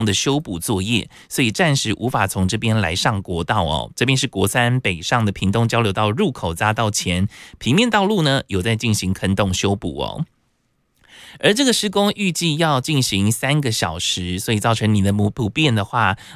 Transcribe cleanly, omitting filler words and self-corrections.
的修补作业，所以暂时无法从这边来上国道哦。这边是国三北上的屏东交流道入口匝道前平面道路呢，有在进行坑洞修补哦。而这个施工预计要进行3个小时，所以造成你的不便的话，